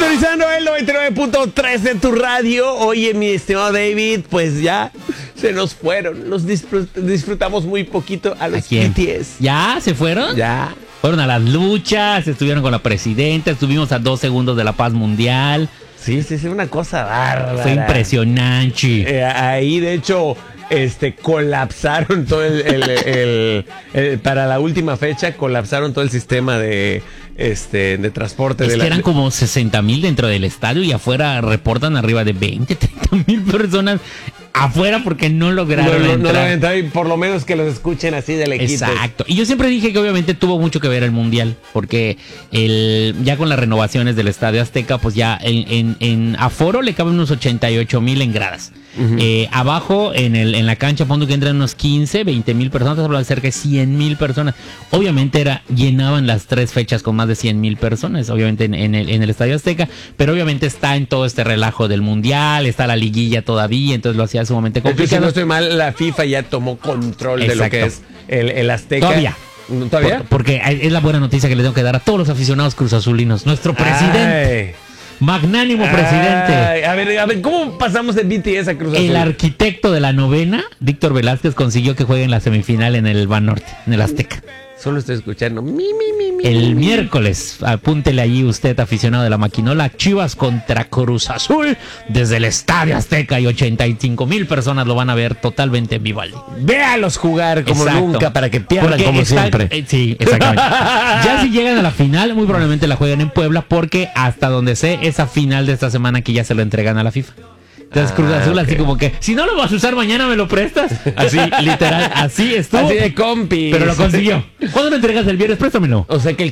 Sintonizando el 99.3 de tu radio. Oye, mi estimado David, pues ya se nos fueron. Los disfrutamos muy poquito a los BTS. ¿Ya? ¿Se fueron? Ya. Fueron a las luchas, estuvieron con la presidenta, estuvimos a 2 segundos de la paz mundial. Sí, una cosa bárbara. Fue impresionante. Ahí, de hecho, colapsaron todo para la última fecha, colapsaron todo el sistema de transporte. Es que eran como 60,000 dentro del estadio y afuera reportan arriba de 20, 30,000 personas afuera porque no lograron entrar. Y por lo menos que los escuchen así de lejitos. Exacto. Y yo siempre dije que obviamente tuvo mucho que ver el Mundial, porque ya con las renovaciones del Estadio Azteca, pues ya en aforo le caben unos 88,000 en gradas. Uh-huh. Abajo en la cancha, fondo que entran unos 15, 20,000 personas, hablan cerca de 100,000 personas. Obviamente llenaban las 3 fechas con más de 100,000 personas, obviamente en el Estadio Azteca, pero obviamente está en todo este relajo del Mundial, está la liguilla todavía, entonces lo hacía sumamente complicado. Si no estoy mal, la FIFA ya tomó control de lo que es el Azteca. ¿Todavía? Porque es la buena noticia que le tengo que dar a todos los aficionados cruzazulinos. Nuestro presidente. Magnánimo presidente. A ver, ¿cómo pasamos de BTS a Cruz Azul? El arquitecto de la novena, Víctor Velázquez, consiguió que juegue en la semifinal en el Banorte, en el Azteca. Solo estoy escuchando. El miércoles, apúntele ahí usted, aficionado de la maquinola, Chivas contra Cruz Azul desde el Estadio Azteca y 85,000 personas lo van a ver totalmente en vivo. Véalos jugar como nunca para que pierdan como siempre. Sí, exactamente. Ya si llegan a la final, muy probablemente la jueguen en Puebla porque hasta donde sé, esa final de esta semana que ya se lo entregan a la FIFA. Entonces Cruz Azul así como que, si no lo vas a usar mañana, ¿me lo prestas? Así, literal, así estuvo. Así de compi. Pero lo consiguió. ¿Cuándo lo entregas el viernes? Préstamelo. O sea que